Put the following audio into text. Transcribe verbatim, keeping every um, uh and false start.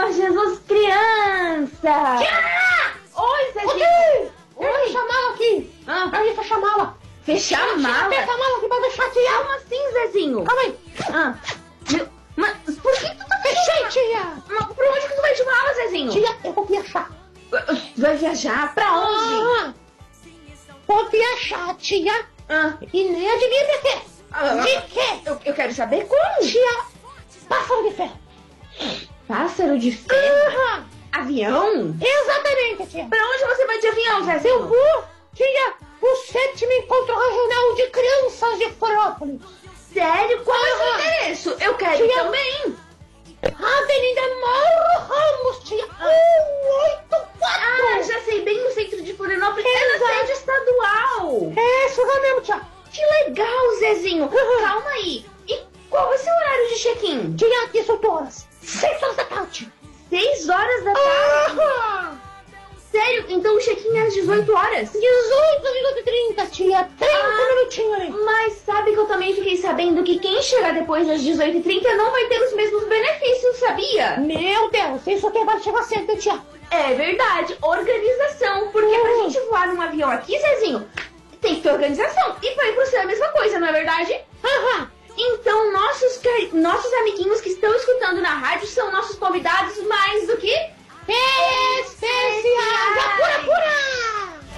Senhor Jesus criança! Tia! Oi, Zezinho! Oi! Oi! Eu vou chamá-la aqui! Ah. Eu ia fechar a mala! Fechar a mala? Aperta a mala aqui pra deixar a tia! Como assim, Zezinho? Calma aí! Ah, meu, mas por que tu tá Fechei, tia! Mas por onde que tu vai de mala, Zezinho? Tia, eu vou viajar! Vai viajar? Pra onde? Ah, vou viajar, tia! Ah, E nem adivinha de quê? ah, De quê? eu, eu quero saber como. Tia, pássaro de ferro! Pássaro de ferro? Aham. Avião? Exatamente, tia! Pra onde você vai de avião, Zezinho? Eu vou, tia, o sétimo encontro regional de crianças de Florianópolis! Sério? Qual é o seu Aham. endereço? Eu quero Tia. também. Avenida Mauro Ramos, tia! um oito quatro! Ah, já sei, bem no centro de Florianópolis. É na Exato. sede estadual. É isso lá mesmo, tia! Que legal, Zezinho. Uhum. Calma aí. E qual vai ser o horário de check-in? Tia, dezoito horas! seis horas da tarde! Seis horas da tarde? Aham. Sério? Então o check-in é às dezoito horas? dezoito minutos e trinta, tia! trinta Ah. minutinhos ali! Mas sabe que eu também fiquei sabendo que quem chegar depois das dezoito e trinta não vai ter os mesmos benefícios, sabia? Meu Deus, isso que vai chegar cedo, tia! É verdade, organização. Porque pra Hum. gente voar num avião aqui, Zezinho, tem que ter organização. E pra ir pro céu é a mesma coisa, não é verdade? Aham! Então, nossos, ca- nossos amiguinhos que estão escutando na rádio são nossos convidados mais do que... Especiais! Apura, apura!